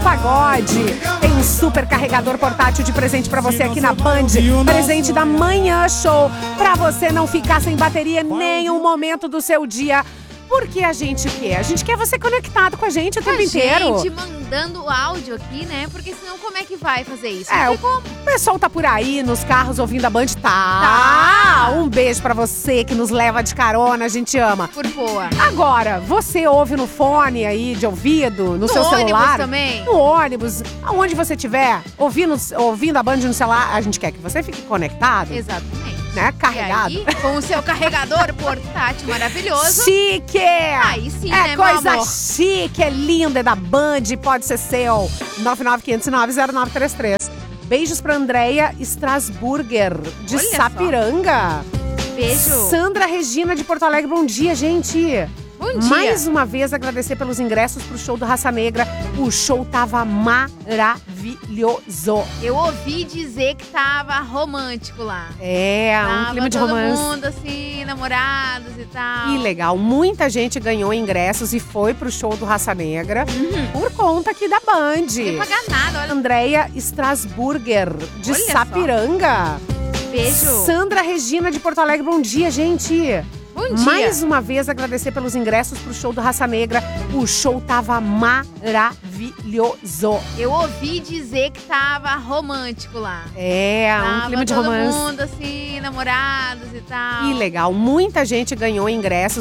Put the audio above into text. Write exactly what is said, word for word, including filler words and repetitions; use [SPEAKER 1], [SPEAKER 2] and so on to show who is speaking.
[SPEAKER 1] pagode. Tem um super carregador portátil de presente pra você aqui na Band. Presente da Manhã Show. Pra você não ficar sem bateria em nenhum momento do seu dia. Porque a gente quer? A gente quer você conectado com a gente o tempo inteiro.
[SPEAKER 2] A gente mandando áudio aqui, né? Porque senão como é que vai fazer isso?
[SPEAKER 1] É,
[SPEAKER 2] Não
[SPEAKER 1] o
[SPEAKER 2] tem como.
[SPEAKER 1] pessoal tá por aí nos carros ouvindo a Band. Tá.
[SPEAKER 2] Tá.
[SPEAKER 1] Um beijo pra você que nos leva de carona, a gente ama.
[SPEAKER 2] Por boa.
[SPEAKER 1] Agora, você ouve no fone aí de ouvido, no,
[SPEAKER 2] No
[SPEAKER 1] seu
[SPEAKER 2] ônibus
[SPEAKER 1] celular.
[SPEAKER 2] também.
[SPEAKER 1] No ônibus, aonde você estiver, ouvindo, ouvindo a Band no celular, a gente quer que você fique conectado.
[SPEAKER 2] Exatamente.
[SPEAKER 1] Né? Carregado.
[SPEAKER 2] E aí, com o seu carregador portátil maravilhoso.
[SPEAKER 1] Chique!
[SPEAKER 2] Aí sim,
[SPEAKER 1] é
[SPEAKER 2] né,
[SPEAKER 1] coisa
[SPEAKER 2] meu amor?
[SPEAKER 1] chique, é lindo, é da Band, pode ser seu. nove nove cinco zero nove zero nove três três. Beijos pra Andréia Strasburger, de
[SPEAKER 2] Olha
[SPEAKER 1] Sapiranga.
[SPEAKER 2] Beijo.
[SPEAKER 1] Sandra Regina, de Porto Alegre. Bom dia, gente.
[SPEAKER 2] Bom dia.
[SPEAKER 1] Mais uma vez, agradecer pelos ingressos pro show do Raça Negra. O show tava maravilhoso.
[SPEAKER 2] Eu ouvi dizer que tava romântico lá.
[SPEAKER 1] É, um
[SPEAKER 2] Tava
[SPEAKER 1] clima de
[SPEAKER 2] todo
[SPEAKER 1] romance.
[SPEAKER 2] mundo assim, namorados e tal.
[SPEAKER 1] Que legal. Muita gente ganhou ingressos e foi pro show do Raça Negra por conta aqui da Band.
[SPEAKER 2] Não tem pagar nada, olha.
[SPEAKER 1] Andréia Strasburger, de
[SPEAKER 2] Olha só.
[SPEAKER 1] Sapiranga.
[SPEAKER 2] Beijo.
[SPEAKER 1] Sandra Regina, de Porto Alegre. Bom dia, gente.
[SPEAKER 2] Bom dia.
[SPEAKER 1] Mais uma vez, agradecer pelos ingressos pro show do Raça Negra. O show tava maravilhoso.
[SPEAKER 2] Eu ouvi dizer que tava romântico lá.
[SPEAKER 1] É, um
[SPEAKER 2] Tava
[SPEAKER 1] clima de
[SPEAKER 2] todo
[SPEAKER 1] romance.
[SPEAKER 2] mundo assim, namorados e tal.
[SPEAKER 1] Que legal. Muita gente ganhou ingressos